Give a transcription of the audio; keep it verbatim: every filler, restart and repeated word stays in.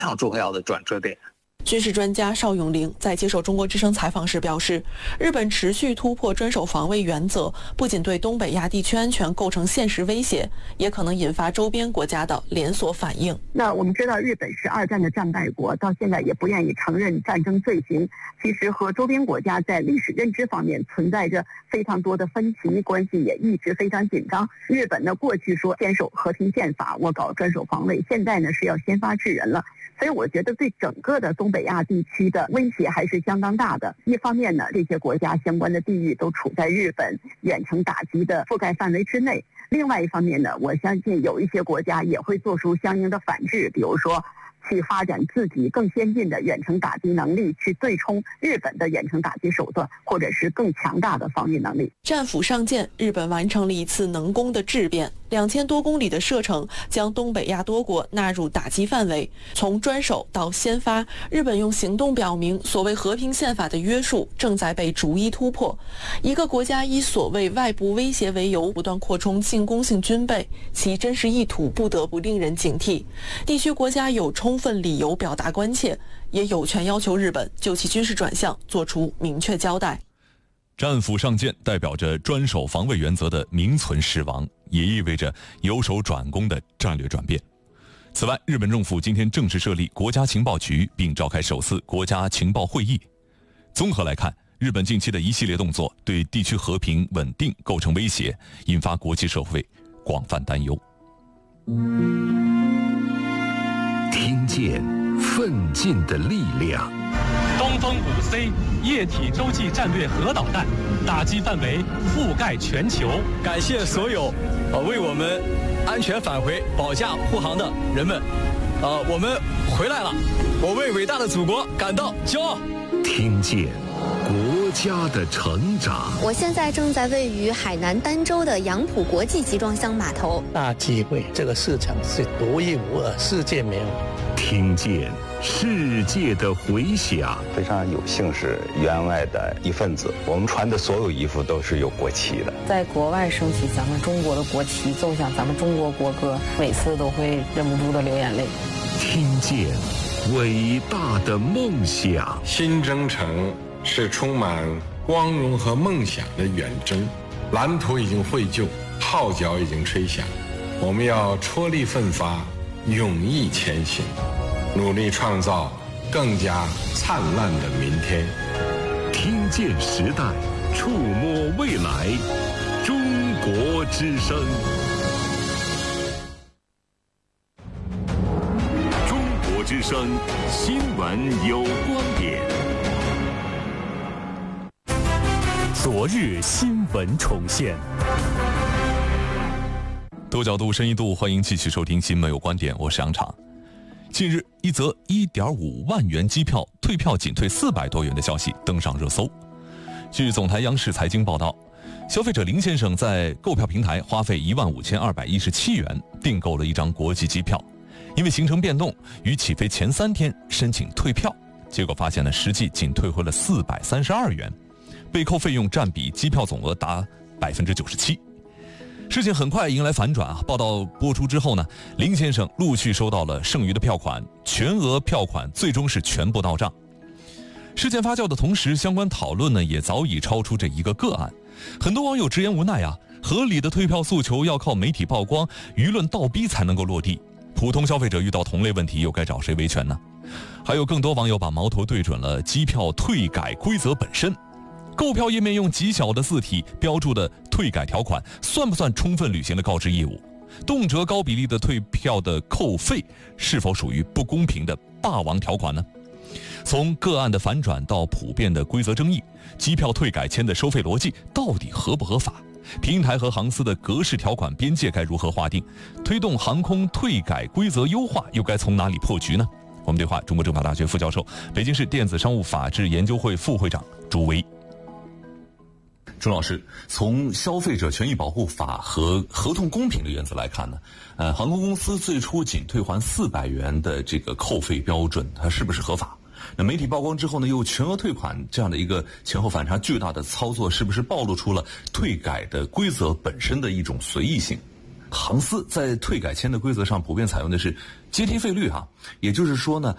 常重要的转折点。 军事专家邵永龄在接受中国之声采访时表示，日本持续突破专守防卫原则，不仅对东北亚地区安全构成现实威胁，也可能引发周边国家的连锁反应。 那我们知道日本是二战的战败国，到现在也不愿意承认战争罪行，其实和周边国家在历史认知方面存在着非常多的分歧，关系也一直非常紧张。日本呢，过去说坚守和平宪法，我搞专守防卫，现在呢是要先发制人了。所以我觉得对整个的东北亚地区的威胁还是相当大的。一方面呢，这些国家相关的地域都处在日本远程打击的覆盖范围之内；另外一方面呢，我相信有一些国家也会做出相应的反制，比如说去发展自己更先进的远程打击能力，去对冲日本的远程打击手段，或者是更强大的防御能力。 战斧上舰，日本完成了一次能攻的质变，两千多公里的射程将东北亚多国纳入打击范围。从专守到先发，日本用行动表明，所谓和平宪法的约束正在被逐一突破。一个国家以所谓外部威胁为由，不断扩充进攻性军备，其真实意图不得不令人警惕。地区国家有充分理由表达关切，也有权要求日本就其军事转向做出明确交代。 战斧上舰代表着专守防卫原则的名存实亡，也意味着由守转攻的战略转变。此外，日本政府今天正式设立国家情报局，并召开首次国家情报会议。综合来看，日本近期的一系列动作对地区和平稳定构成威胁，引发国际社会广泛担忧。 听见奋进的力量。 东风五 C 液体洲际战略核导弹，打击范围覆盖全球。 感谢所有呃为我们安全返回保驾护航的人们，呃，我们回来了，我为伟大的祖国感到骄傲。 听见国家的成长。 我现在正在位于海南儋州的杨浦国际集装箱码头。 大机会，这个市场是独一无二，世界没有。 听见世界的回响。 非常有幸是员外的一份子，我们穿的所有衣服都是有国旗的。 在国外升起咱们中国的国旗，奏响咱们中国国歌，每次都会忍不住的流眼泪。 听见伟大的梦想。 新征程是充满光荣和梦想的远征，蓝图已经绘就，号角已经吹响，我们要踔厉奋发，勇毅前行，努力创造更加灿烂的明天。 听见时代，触摸未来，中国之声。中国之声新闻有观点。 昨日新闻重现。 多角度、深一度，欢迎继续收听《新闻有观点》，我是杨常。近日，一则 一点五万元机票退票仅退四百多元的消息登上热搜。据总台央视财经报道，消费者林先生在购票平台花费一万五千二百一十七元订购了一张国际机票，因为行程变动，于起飞前三天申请退票，结果发现呢，实际仅退回了四百三十二元，被扣费用占比机票总额达百分之九十七。事情很快迎来反转啊！报道播出之后呢，林先生陆续收到了剩余的票款，全额票款最终是全部到账。事件发酵的同时，相关讨论呢也早已超出这一个个案。很多网友直言无奈啊，合理的退票诉求要靠媒体曝光、舆论倒逼才能够落地。普通消费者遇到同类问题，又该找谁维权呢？还有更多网友把矛头对准了机票退改规则本身。购票页面用极小的字体标注的退改条款，算不算充分履行了告知义务？动辄高比例的退票的扣费，是否属于不公平的霸王条款呢？从个案的反转到普遍的规则争议，机票退改签的收费逻辑到底合不合法？平台和航司的格式条款边界该如何划定？推动航空退改规则优化又该从哪里破局呢？我们对话中国政法大学副教授、北京市电子商务法治研究会副会长朱威。朱老师，从消费者权益保护法和合同公平的原则来看呢，呃，航空公司最初仅退还四百元的这个扣费标准，它是不是合法？那媒体曝光之后呢，又全额退款，这样的一个前后反差巨大的操作，是不是暴露出了退改的规则本身的一种随意性？航司在退改签的规则上普遍采用的是阶梯费率哈、啊，也就是说呢，